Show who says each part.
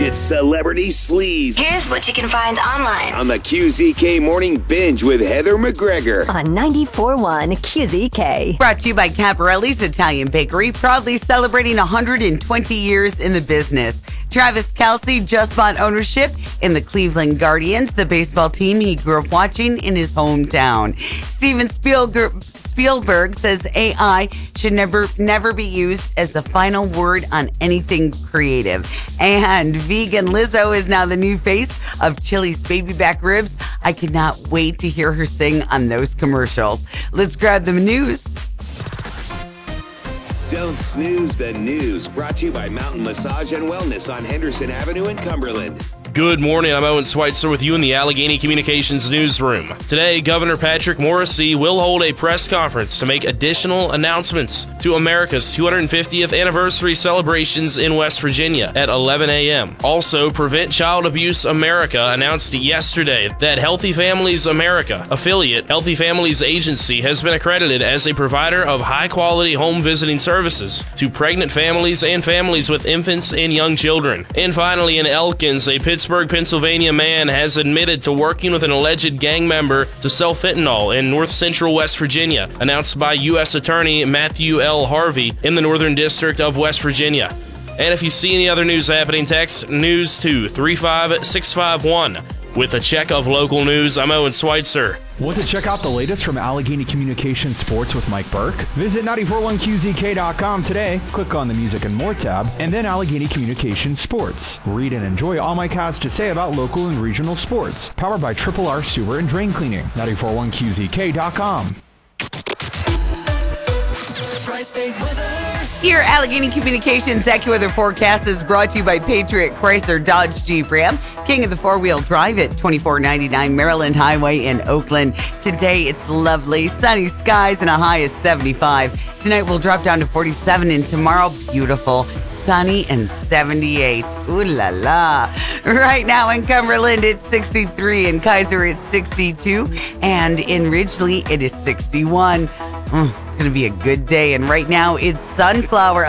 Speaker 1: It's Celebrity Sleaze
Speaker 2: Here's what you can find online
Speaker 1: on the QZK Morning Binge with Heather McGregor
Speaker 3: on 94.1 QZK.
Speaker 4: Brought to you by Caparelli's Italian Bakery, proudly celebrating 120 years in the business. Travis Kelce just bought ownership in the Cleveland Guardians, the baseball team he grew up watching in his hometown. Steven Spielberg says AI should never be used as the final word on anything creative. And vegan Lizzo is now the new face of Chili's baby back ribs. I could not wait to hear her sing on those commercials. Let's grab the news.
Speaker 1: Don't snooze the news. Brought to you by Mountain Massage and Wellness on Henderson Avenue in Cumberland.
Speaker 5: Good morning, I'm Owen Schweitzer with you in the Allegheny Communications Newsroom. Today, Governor Patrick Morrisey will hold a press conference to make additional announcements to America's 250th anniversary celebrations in West Virginia at 11 a.m. Also, Prevent Child Abuse America announced yesterday that Healthy Families America affiliate Healthy Families Agency has been accredited as a provider of high-quality home visiting services to pregnant families and families with infants and young children. And finally, in Elkins, a Pittsburgh, Pennsylvania man has admitted to working with an alleged gang member to sell fentanyl in north central West Virginia, announced by U.S. Attorney Matthew L. Harvey in the Northern District of West Virginia. And if you see any other news happening, text news to 35651. With a check of local news, I'm Owen Schweitzer.
Speaker 6: Want to check out the latest from Allegheny Communications Sports with Mike Burke? Visit 941QZK.com today, click on the Music and More tab, and then Allegheny Communications Sports. Read and enjoy all Mike has to say about local and regional sports. Powered by Triple R Sewer and Drain Cleaning. 941QZK.com.
Speaker 7: Tri-State weather.
Speaker 4: Here, Allegheny Communications AccuWeather forecast is brought to you by Patriot Chrysler Dodge Jeep Ram, king of the four-wheel drive at 2499 Maryland Highway in Oakland. Today, it's lovely, sunny skies and a high of 75. Tonight, we'll drop down to 47, and tomorrow, beautiful, sunny and 78. Ooh la la. Right now in Cumberland, it's 63. In Kaiser, it's 62. And in Ridgely, it is 61. It's going to be a good day. And right now, it's sunflower